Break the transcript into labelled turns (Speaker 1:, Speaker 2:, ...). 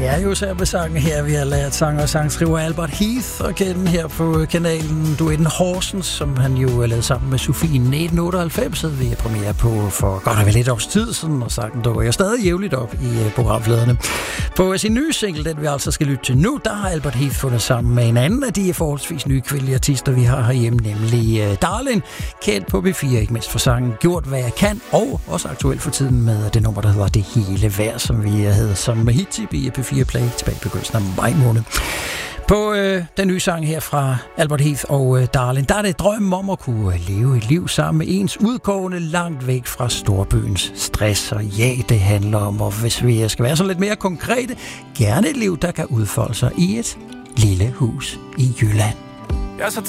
Speaker 1: Det er jo så med sangen her, vi har lært sanger og sangskriver Albert Heath at kende her på kanalen Duetten Horsens, som han jo har lavet sammen med Sofie 1998, så vi er premiere på for godt og vel et års tid siden, og sangen dukker jo stadig jævligt op i programfladerne. På sin nye single, den vi altså skal lytte til nu, der har Albert Heath fundet sammen med en anden af de forholdsvis nye kvindelige artister, vi har herhjemme, nemlig Darlin, kendt på B4, ikke mindst for sangen Gjort hvad jeg kan, og også aktuelt for tiden med det nummer, der hedder Det hele værd, som vi havde som hit i P4 Play tilbage i begyndelsen af maj måned. På den nye sang her fra Albert Heath og Darlin, der er det drømmen om at kunne leve et liv sammen med ens udkårende langt væk fra storbyens stress. Og ja, det handler om, og hvis vi skal være så lidt mere konkrete, gerne et liv, der kan udfolde sig i et lille hus i Jylland.